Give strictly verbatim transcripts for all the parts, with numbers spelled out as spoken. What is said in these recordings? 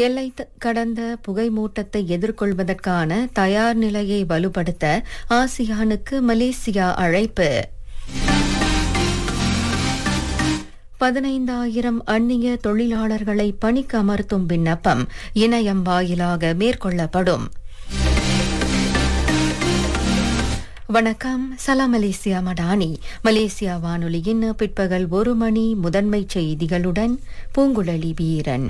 எல்லை கடந்த புகைமூட்டத்தை எதிர்கொள்வதற்கான தயார் நிலையை வலுப்படுத்த ஆசியானுக்கு மலேசியா அழைப்பு. பதினைந்தாயிரம் அந்நிய தொழிலாளர்களை பணிக்கு அமர்த்தும் விண்ணப்பம் இணையம் வாயிலாக மேற்கொள்ளப்படும். வணக்கம், சலாம் மலேசியா மடானி. மலேசியா வானொலியின் பிற்பகல் ஒரு மணி முதன்மை செய்திகளுடன் பூங்குழலி வீரன்.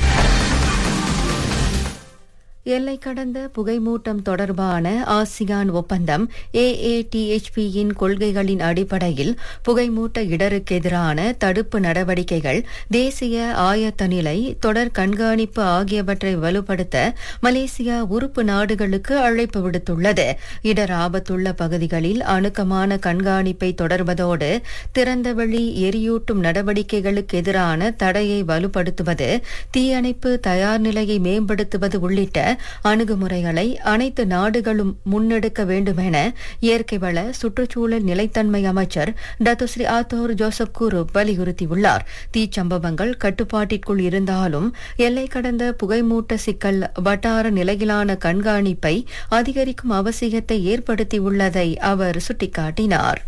எல்லை கடந்த புகைமூட்டம் தொடர்பான ஆசியான் ஒப்பந்தம் ஏ ஏ டி எச் பியின் கொள்கைகளின் அடிப்படையில் புகைமூட்ட இடருக்கு எதிரான தடுப்பு நடவடிக்கைகள், தேசிய ஆயத்த நிலை, தொடர் கண்காணிப்பு ஆகியவற்றை வலுப்படுத்த மலேசியா உறுப்பு நாடுகளுக்கு அழைப்பு விடுத்துள்ளது. இடர் ஆபத்துள்ள பகுதிகளில் அணுக்கமான கண்காணிப்பை தொடர்வதோடு திறந்தவெளி எரியூட்டும் நடவடிக்கைகளுக்கு எதிரான தடையை வலுப்படுத்துவது, தீயணைப்பு தயார் நிலையை மேம்படுத்துவது உள்ளிட்ட அணுகுமுறைகளை அனைத்து நாடுகளும் முன்னெடுக்க வேண்டுமென இயற்கை வள சுற்றுச்சூழல் நிலைத்தன்மை அமைச்சர் டத்துஸ்ரீ ஆத்தோர் ஜோசப் குரூப் வலியுறுத்தியுள்ளார். தீச்சம்பவங்கள் கட்டுப்பாட்டிற்குள் இருந்தாலும் எல்லை கடந்த புகைமூட்ட சிக்கல் வட்டார நிலையிலான கண்காணிப்பை அதிகரிக்கும் அவசியத்தை ஏற்படுத்தியுள்ளதை அவர் சுட்டிக்காட்டினார்.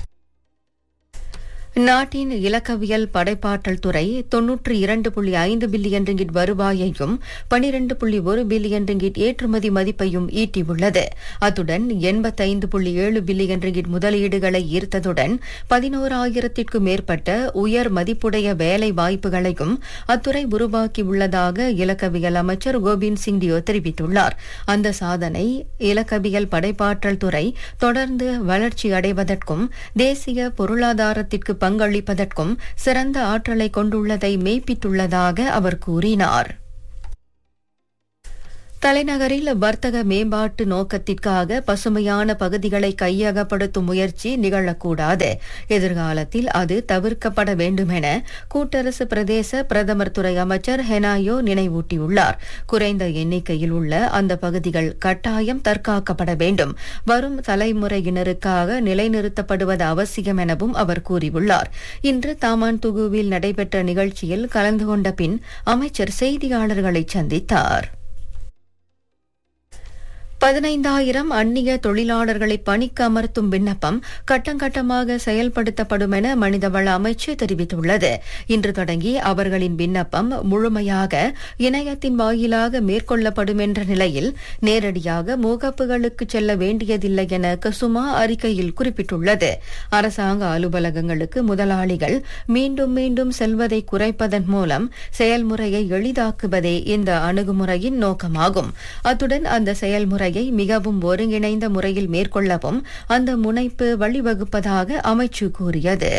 நாட்டின் இலக்கவியல் படைப்பாற்றல் துறை தொன்னூற்று இரண்டு புள்ளி ஐந்து பில்லியன் ரிங்கிட் வருவாயையும் பனிரண்டு புள்ளி ஒரு பில்லியன் ரிங்கிட் ஏற்றுமதி மதிப்பையும் ஈட்டியுள்ளது. அத்துடன் எண்பத்தைந்து புள்ளி ஏழு பில்லியன் ரிங்கிட் முதலீடுகளை ஈர்த்ததுடன் பதினோராயிரத்திற்கும் மேற்பட்ட உயர் மதிப்புடைய வேலை வாய்ப்புகளையும் அத்துறை உருவாக்கியுள்ளதாக இலக்கவியல் அமைச்சர் கோபிந்த் சிங் டியோ தெரிவித்துள்ளார். அந்த சாதனை இலக்கவியல் படைப்பாற்றல் துறை தொடர்ந்து வளர்ச்சி அடைவதற்கும் தேசிய பொருளாதாரத்திற்கு பங்களிப்பதற்கும் சிறந்த ஆற்றலை கொண்டுள்ளதை மெய்ப்பித்துள்ளதாக அவர் கூறினார். தலைநகரில் வர்த்தக மேம்பாட்டு நோக்கத்திற்காக பசுமையான பகுதிகளை கையகப்படுத்தும் முயற்சி நிகழக்கூடாது. எதிர்காலத்தில் அது தவிர்க்கப்பட வேண்டுமென கூட்டரசு பிரதேச பிரதமர் துறை அமைச்சர் ஹெனாயோ நினைவூட்டியுள்ளார். குறைந்த எண்ணிக்கையில் உள்ள அந்த பகுதிகள் கட்டாயம் தற்காக்கப்பட வேண்டும், வரும் தலைமுறையினருக்காக நிலைநிறுத்தப்படுவது அவசியம் எனவும் அவர் கூறியுள்ளார். இன்று தாமான் துகுவில் நடைபெற்ற நிகழ்ச்சியில் கலந்து கொண்ட பின் அமைச்சர் செய்தியாளர்களை சந்தித்தார். பதினைந்தாயிரம் அந்நிய தொழிலாளர்களை பணிக்கு அமர்த்தும் விண்ணப்பம் கட்டங்கட்டமாக செயல்படுத்தப்படும் என மனிதவள அமைச்சு தெரிவித்துள்ளது. இன்று தொடங்கி அவர்களின் விண்ணப்பம் முழுமையாக இணையத்தின் வாயிலாக மேற்கொள்ளப்படும் என்ற நிலையில் நேரடியாக முகப்புகளுக்கு செல்ல வேண்டியதில்லை என கசுமா அறிக்கையில் குறிப்பிட்டுள்ளது. அரசாங்க அலுவலகங்களுக்கு முதலாளிகள் மீண்டும் மீண்டும் செல்வதை குறைப்பதன் மூலம் செயல்முறையை எளிதாக்குவதே இந்த அணுகுமுறையின் நோக்கமாகும். அத்துடன் அந்த செயல்முறை மிகவும் ஒருங்கிணைந்த முறையில் மேற்கொள்ளவும் அந்த முனைப்பு வழிவகுப்பதாக அமைச்சு கூறியது.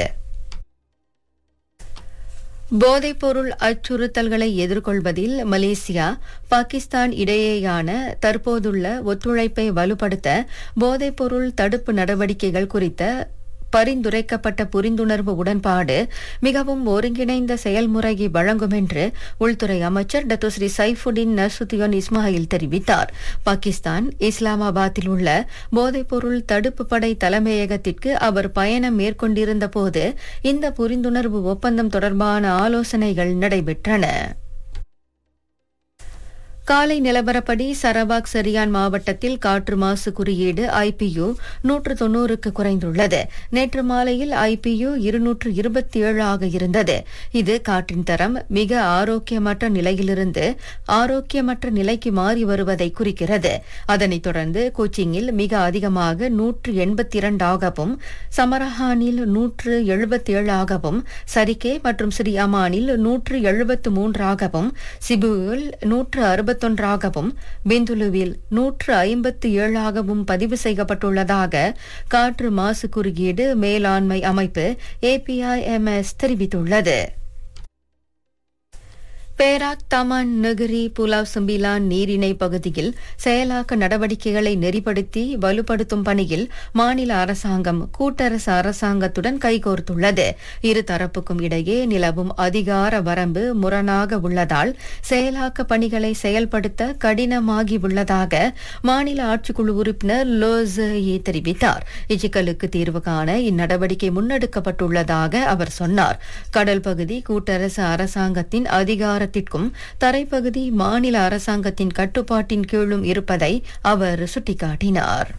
போதைப்பொருள் அச்சுறுத்தல்களை எதிர்கொள்வதில் மலேசியா பாகிஸ்தான் இடையேயான தற்போதுள்ள ஒத்துழைப்பை வலுப்படுத்த போதைப்பொருள் தடுப்பு நடவடிக்கைகள் குறித்த பரிந்துரைக்கப்பட்ட புரிந்துணர்வு உடன்பாடு மிகவும் ஒருங்கிணைந்த செயல்முறையை வழங்கும் என்று உள்துறை அமைச்சர் டத்துஸ்ரீ சைஃபுடின் நசுத்தியோன் இஸ்மாயில் தெரிவித்தார். பாகிஸ்தான் இஸ்லாமாபாத்தில் உள்ள போதைப்பொருள் தடுப்பு படை தலைமையகத்திற்கு அவர் பயணம் மேற்கொண்டிருந்த போது இந்த புரிந்துணர்வு ஒப்பந்தம் தொடர்பான ஆலோசனைகள் நடைபெற்றன. காலை நிலவரப்படி சரவாக் சரியான் மாவட்டத்தில் காற்று மாசு குறியீடு ஐபியு நூற்று தொன்னூறுக்கு குறைந்துள்ளது. நேற்று மாலையில் ஐபியு இருநூற்று இருபத்தி ஏழு ஆக இருந்தது. இது காற்றின் தரம் மிக ஆரோக்கியமற்ற நிலையிலிருந்து ஆரோக்கியமற்ற நிலைக்கு மாறி வருவதை குறிக்கிறது. அதனைத் தொடர்ந்து கோச்சிங்கில் மிக அதிகமாக நூற்று எண்பத்தி இரண்டு ஆகவும், சமரஹானில் நூற்று எழுபத்தி ஏழு ஆகவும், சரிகே மற்றும் ஸ்ரீ அமானில் நூற்று எழுபத்து மூன்றாகவும், சிபுவில் நூற்று அறுபத்தி ஒன்றாகவும், பிந்துலுவில் நூற்று ஐம்பத்தி ஏழாகவும் பதிவு செய்யப்பட்டுள்ளதாக காற்று மாசு குறியீடு மேலாண்மை அமைப்பு ஏபிஐஎம்எஸ் தெரிவித்துள்ளது. பேராக் தமான் நகரி புலாவ் சம்பிலான் நீரிணை பகுதியில் செயலாக்க நடவடிக்கைகளை நெறிப்படுத்தி வலுப்படுத்தும் பணியில் மாநில அரசாங்கம் கூட்டரசு அரசாங்கத்துடன் கைகோர்த்துள்ளது. இரு தரப்புக்கும் இடையே நிலவும் அதிகார வரம்பு முரணாக உள்ளதால் செயலாக்க பணிகளை செயல்படுத்த கடினமாகி உள்ளதாக மாநில ஆட்சிக்குழு உறுப்பினர் லோசயே தெரிவித்தார். இச்சிக்கலுக்கு தீர்வு காண இந்நடவடிக்கை முன்னெடுக்கப்பட்டுள்ளதாக அவர் சொன்னார். கடல் பகுதி கூட்டரசு அரசாங்கத்தின் அதிகார அரசாங்கத்திற்கும் தரைப்பகுதி மாநில அரசாங்கத்தின் கட்டுப்பாட்டின் கீழும் இருப்பதை அவர் சுட்டிக்காட்டினார்.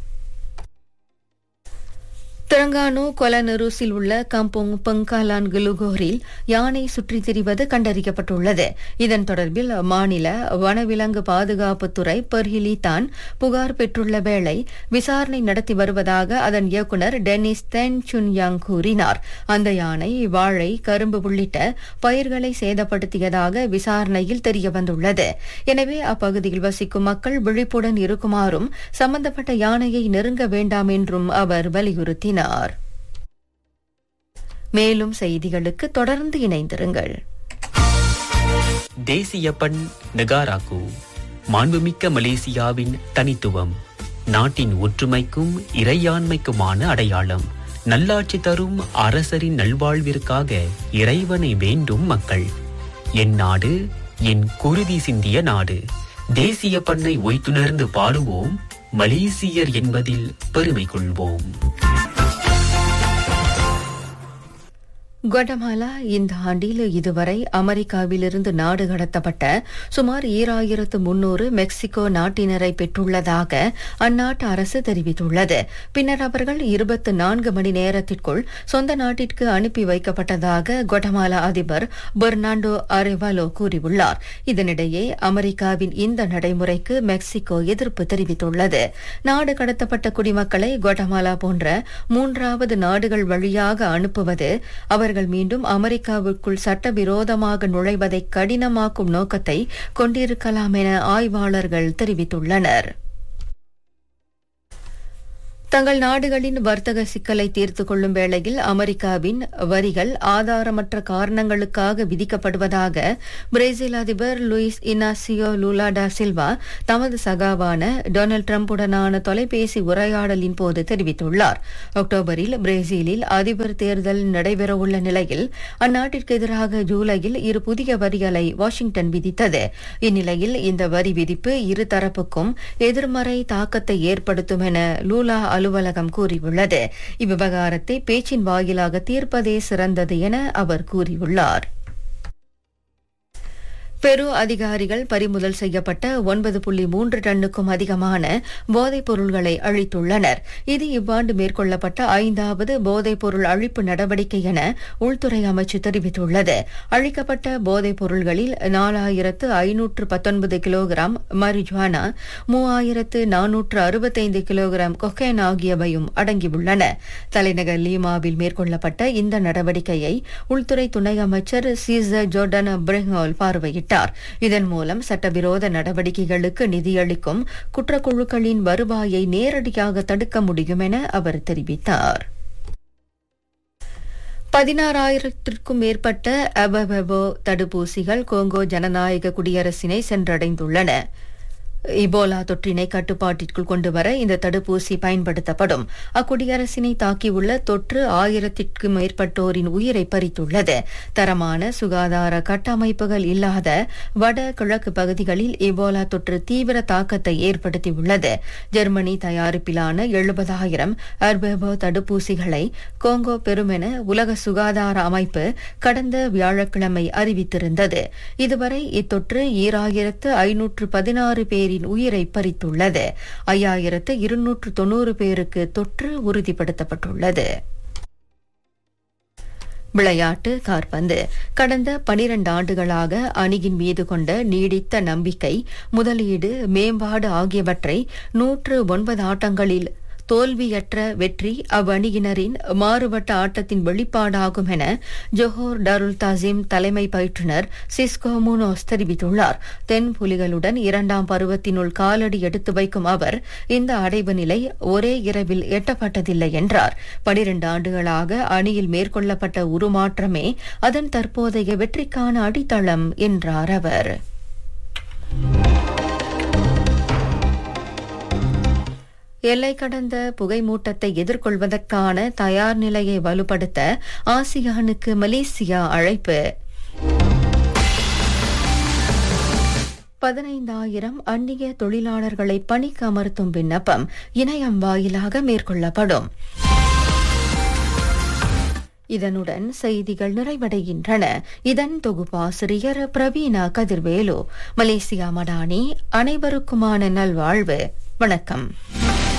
தெலங்கானா கொலனருசில் உள்ள கம்போங் பங்காலான் குலுகோரில் யானை சுற்றித் திரிவது கண்டறியப்பட்டுள்ளது. இதன் தொடர்பில் மாநில வனவிலங்கு பாதுகாப்புத்துறை பெர்ஹிலி தான் புகார் பெற்றுள்ள வேளை விசாரணை நடத்தி வருவதாக அதன் இயக்குநர் டெனிஸ் தென் சுன்யாங் கூறினார். அந்த யானை வாழை, கரும்பு உள்ளிட்ட பயிர்களை சேதப்படுத்தியதாக விசாரணையில் தெரியவந்துள்ளது. எனவே அப்பகுதியில் வசிக்கும் மக்கள் விழிப்புடன் இருக்குமாறும் சம்பந்தப்பட்ட யானையை நெருங்க வேண்டாம் என்றும் அவர் வலியுறுத்தினார். மேலும் செய்திகளுக்கு தொடர்ந்து இணைந்திருங்கள். தேசிய பண் நெகாராக்கு மாண்புமிக்க மலேசியாவின் தனித்துவம், நாட்டின் ஒற்றுமைக்கும் இறையாண்மைக்குமான அடையாளம். நல்லாட்சி தரும் அரசரின் நல்வாழ்விற்காக இறைவனை வேண்டும் மக்கள். என் நாடு என் குருதி சிந்திய நாடு. தேசிய பண்ணை ஒய்த்துணர்ந்து பாடுவோம், மலேசியர் என்பதில் பெருமை கொள்வோம். குவாட்டமாலா இந்த ஆண்டில் இதுவரை அமெரிக்காவிலிருந்து நாடு கடத்தப்பட்ட சுமார் ஈராயிரத்து முன்னூறு மெக்சிகோ நாட்டினரை பெற்றுள்ளதாக அந்நாட்டு அரசு தெரிவித்துள்ளது. பின்னர் அவர்கள் இருபத்தி நான்கு மணி நேரத்திற்குள் சொந்த நாட்டிற்கு அனுப்பி வைக்கப்பட்டதாக குவாட்டமாலா அதிபர் பெர்னாண்டோ அரேவாலோ கூறியுள்ளார். இதனிடையே அமெரிக்காவின் இந்த நடைமுறைக்கு மெக்சிகோ எதிர்ப்பு தெரிவித்துள்ளது. நாடு கடத்தப்பட்ட குடிமக்களை குவாட்டமாலா போன்ற மூன்றாவது நாடுகள் வழியாக அனுப்புவது அவர் அவர்கள் மீண்டும் அமெரிக்காவுக்குள் சட்டவிரோதமாக நுழைவதை கடினமாக்கும் நோக்கத்தை கொண்டிருக்கலாம் என ஆய்வாளர்கள் தெரிவித்துள்ளனர். தங்கள் நாடுகளின் வர்த்தக சிக்கலை தீர்த்துக் கொள்ளும் வேளையில் அமெரிக்காவின் வரிகள் ஆதாரமற்ற காரணங்களுக்காக விதிக்கப்படுவதாக பிரேசில் அதிபர் லூயிஸ் இனாசியோ லூலா டா சில்வா தமது சகாவான டொனால்டு டிரம்புடனான தொலைபேசி உரையாடலின் போது தெரிவித்துள்ளார். அக்டோபரில் பிரேசிலில் அதிபர் தேர்தல் நடைபெறவுள்ள நிலையில் அந்நாட்டிற்கு எதிராக ஜூலையில் இரு புதிய வரிகளை வாஷிங்டன் விதித்தது. இந்நிலையில் இந்த வரி விதிப்பு இருதரப்புக்கும் எதிர்மறை தாக்கத்தை ஏற்படுத்தும் என லூலா அலுவலகம் கூறியுள்ளது. இவ்விவகாரத்தை பேச்சின் வாயிலாக தீர்ப்பதே சிறந்தது என அவர் கூறியுள்ளார். பெரு அதிகாரிகள் பறிமுதல் செய்யப்பட்ட ஒன்பது புள்ளி மூன்று டன்னுக்கும் அதிகமான போதைப் பொருள்களை அழித்துள்ளனர். இது இவ்வாண்டு மேற்கொள்ளப்பட்ட ஐந்தாவது போதைப் பொருள் அழிப்பு நடவடிக்கை என உள்துறை அமைச்சு தெரிவித்துள்ளது. அழிக்கப்பட்ட போதைப் பொருள்களில் நாலாயிரத்து ஐநூற்று பத்தொன்பது கிலோகிராம் மரிஜுவானா, மூவாயிரத்து நானூற்று அறுபத்தைந்து கிலோகிராம் கொக்கைன் ஆகியவையும் அடங்கியுள்ளன. தலைநகர் லீமாவில் மேற்கொள்ளப்பட்ட இந்த நடவடிக்கையை உள்துறை துணை அமைச்சர் சீசர் ஜோர்டன் பிரெங்கோல் பார்வையிட்டார். இதன் மூலம் சட்டவிரோத நடவடிக்கைகளுக்கு நிதியளிக்கும் குற்றக்குழுக்களின் வருவாயை நேரடியாக தடுக்க முடியும் என அவர் தெரிவித்தார். பதினாறாயிரத்திற்கும் மேற்பட்ட அபவெபோ தடுப்பூசிகள் கோங்கோ ஜனநாயக குடியரசினை சென்றடைந்துள்ளன. இபோலா தொற்றினை கட்டுப்பாட்டிற்குள் கொண்டுவர இந்த தடுப்பூசி பயன்படுத்தப்படும். அக்குடியரசினை தாக்கியுள்ள தொற்று ஆயிரத்திற்கும் மேற்பட்டோரின் உயிரை பறித்துள்ளது. தரமான சுகாதார கட்டமைப்புகள் இல்லாத வட கிழக்கு பகுதிகளில் இபோலா தொற்று தீவிர தாக்கத்தை ஏற்படுத்தியுள்ளது. ஜெர்மனி தயாரிப்பிலான எழுபதாயிரம் அர்பெபோ தடுப்பூசிகளை கோங்கோ பெறும் என உலக சுகாதார அமைப்பு கடந்த வியாழக்கிழமை அறிவித்திருந்தது. இதுவரை இத்தொற்று ஈராயிரத்து ஐநூற்று பதினாறு பேர் உயிரை பறித்துள்ளது. ஐயாயிரத்து இருநூற்று தொன்னூறு பேருக்கு தொற்று உறுதிப்படுத்தப்பட்டுள்ளது. விளையாட்டு காற்பந்து. கடந்த பனிரண்டு ஆண்டுகளாக அணியின் மீது கொண்ட நீடித்த நம்பிக்கை, முதலீடு, மேம்பாடு ஆகியவற்றை நூற்று ஒன்பது ஆட்டங்களில் தோல்வியற்ற வெற்றி அவ்வணியினரின் மாறுபட்ட ஆட்டத்தின் வெளிப்பாடாகும் என ஜோஹோர் டாருல் தாசிம் தலைமை பயிற்றுநர் சிஸ்கோ முனோஸ் தெரிவித்துள்ளார். தென் புலிகளுடன் இரண்டாம் பருவத்தினுள் காலடி எடுத்து வைக்கும் அவர் இந்த அடைவு நிலை ஒரே இரவில் எட்டப்பட்டதில்லை என்றார். பனிரண்டு ஆண்டுகளாக அணியில் மேற்கொள்ளப்பட்ட உருமாற்றமே அதன் தற்போதைய வெற்றிக்கான அடித்தளம் என்றார் அவர். எல்லை கடந்த புகைமூட்டத்தை எதிர்கொள்வதற்கான தயார் நிலையை வலுப்படுத்த ஆசியானுக்கு மலேசியா அழைப்பு. பதினைந்தாயிரம் அந்நிய தொழிலாளர்களை பணிக்கு அமர்த்தும் விண்ணப்பம் இணையம் வாயிலாக மேற்கொள்ளப்படும். இதனுடன் செய்திகள் நிறைவடைகின்றன. இதன் தொகுப்பாசிரியர் பிரவீணா கதிர்வேலு. மலேசியா மடானி, அனைவருக்குமான நல்வாழ்வு. வணக்கம்.